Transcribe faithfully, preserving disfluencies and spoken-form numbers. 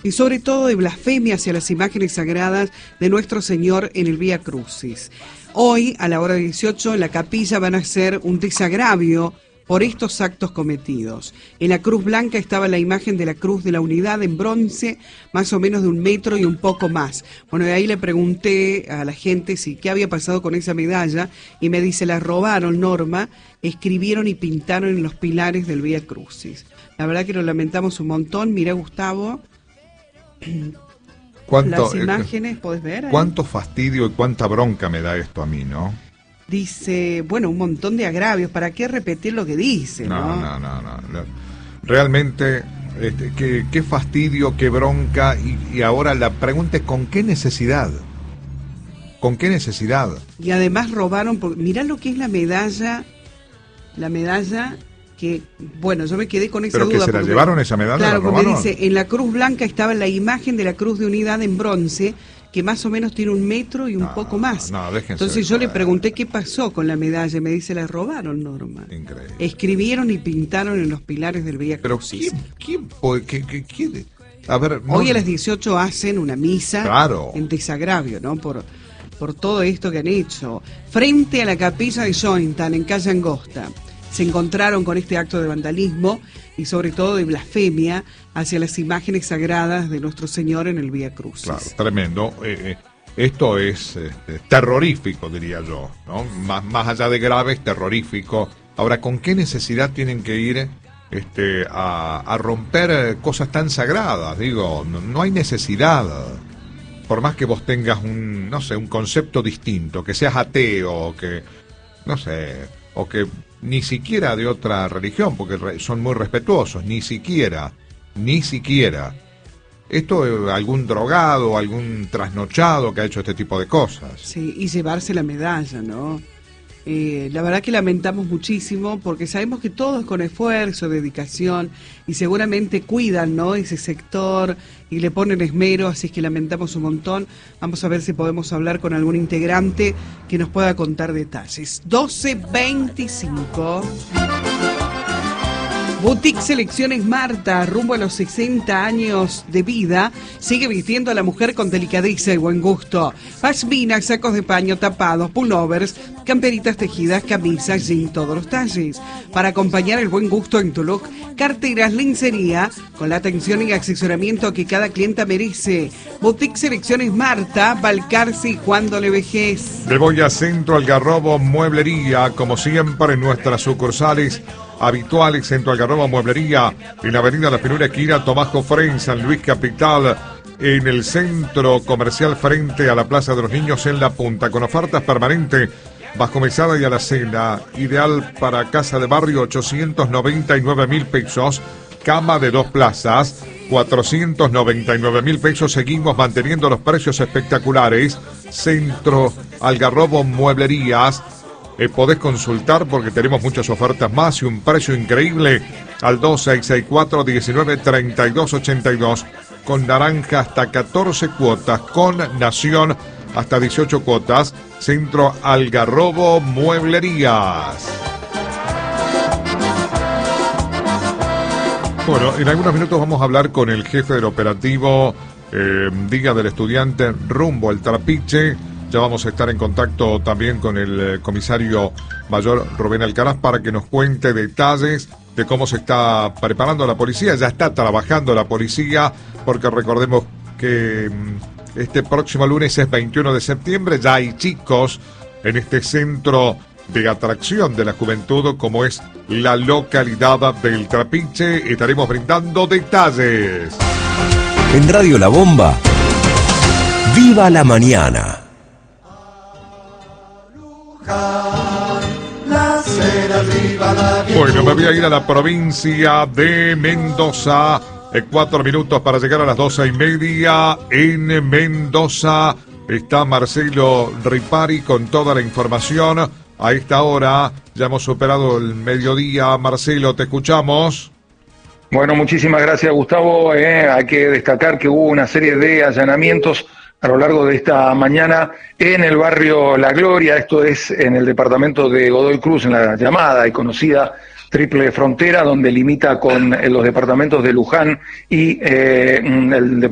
y sobre todo de blasfemia hacia las imágenes sagradas de nuestro Señor en el Vía Crucis. Hoy, a la hora dieciocho, en la capilla van a hacer un desagravio por estos actos cometidos. En la Cruz Blanca estaba la imagen de la Cruz de la Unidad en bronce, más o menos de un metro y un poco más. Bueno, de ahí le pregunté a la gente si qué había pasado con esa medalla y me dice, la robaron, Norma, escribieron y pintaron en los pilares del Vía Crucis. La verdad que lo lamentamos un montón. Mira, Gustavo, ¿Cuánto, las imágenes, ¿podés ver? Ahí? Cuánto fastidio y cuánta bronca me da esto a mí, ¿no? Dice, bueno, un montón de agravios. ¿Para qué repetir lo que dice? No, no, no, no. no. Realmente, este, qué, qué fastidio, qué bronca. Y, y ahora la pregunta es, ¿con qué necesidad? ¿Con qué necesidad? Y además robaron, porque mirá lo que es la medalla, la medalla que, bueno, yo me quedé con esa ¿Pero duda. que se la llevaron esa medalla? Claro, ¿La porque robaron? dice, en la Cruz Blanca estaba la imagen de la Cruz de Unidad en bronce, que más o menos tiene un metro y un no, poco más. No, déjense. Entonces yo le pregunté qué pasó con la medalla, y me dice, la robaron, Norma. Increíble. Escribieron y pintaron en los pilares del Vía Crucis. Pero ¿quién, quién, puede, qué, qué, quién? A ver, no... Hoy a las dieciocho hacen una misa, claro, en desagravio, ¿no? Por, por todo esto que han hecho. Frente a la capilla de Jointan, en calle Angosta, se encontraron con este acto de vandalismo y sobre todo de blasfemia hacia las imágenes sagradas de nuestro Señor en el Vía Crucis. Claro, tremendo. Eh, eh, esto es eh, terrorífico, diría yo, ¿no? Más, más allá de grave, es terrorífico. Ahora, ¿con qué necesidad tienen que ir este, a, a romper cosas tan sagradas? Digo, no, no hay necesidad. Por más que vos tengas un, no sé, un concepto distinto, que seas ateo, que, no sé, o que ni siquiera de otra religión, porque son muy respetuosos, ni siquiera, ni siquiera. Esto es algún drogado, algún trasnochado que ha hecho este tipo de cosas. Sí, y llevarse la medalla, ¿no? Eh, la verdad que lamentamos muchísimo porque sabemos que todo es con esfuerzo, dedicación y seguramente cuidan, ¿no?, ese sector y le ponen esmero, así es que lamentamos un montón. Vamos a ver si podemos hablar con algún integrante que nos pueda contar detalles. doce veinticinco. Boutique Selecciones Marta, rumbo a los sesenta años de vida, sigue vistiendo a la mujer con delicadeza y buen gusto. Pashminas, sacos de paño tapados, pullovers, camperitas tejidas, camisas, jean, todos los talles. Para acompañar el buen gusto en tu look, carteras, lencería, con la atención y asesoramiento que cada clienta merece. Boutique Selecciones Marta, Balcarce y Juan Dole Vejez. De Boya Centro Algarrobo Mueblería, como siempre en nuestras sucursales habituales. Centro Algarrobo Mueblería, en la avenida La Penura, esquina Tomás Jofré, San Luis Capital, en el centro comercial frente a la Plaza de los Niños en La Punta, con ofertas permanentes bajo mesada y alacena, ideal para casa de barrio, ochocientos noventa y nueve mil pesos, cama de dos plazas, cuatrocientos noventa y nueve mil pesos. Seguimos manteniendo los precios espectaculares. Centro Algarrobo Mueblerías. Eh, podés consultar porque tenemos muchas ofertas más y un precio increíble al dos seis seis cuatro, diecinueve, treinta y dos ochenta y dos, con naranja hasta catorce cuotas, con Nación hasta dieciocho cuotas. Centro Algarrobo Mueblerías. Bueno, en algunos minutos vamos a hablar con el jefe del operativo eh, Día del Estudiante rumbo al Trapiche. Ya vamos a estar en contacto también con el eh, comisario mayor Rubén Alcaraz para que nos cuente detalles de cómo se está preparando la policía. Ya está trabajando la policía, porque recordemos que mm, este próximo lunes es veintiuno de septiembre. Ya hay chicos en este centro de atracción de la juventud, como es la localidad del Trapiche. Estaremos brindando detalles. En Radio La Bomba, ¡viva la mañana! Bueno, me voy a ir a la provincia de Mendoza. En cuatro minutos para llegar a las doce y media en Mendoza. Está Marcelo Ripari con toda la información. A esta hora ya hemos superado el mediodía. Marcelo, te escuchamos. Bueno, muchísimas gracias, Gustavo. Eh, hay que destacar que hubo una serie de allanamientos a lo largo de esta mañana en el barrio La Gloria, esto es en el departamento de Godoy Cruz, en la llamada y conocida Triple Frontera, donde limita con los departamentos de Luján y eh, el departamento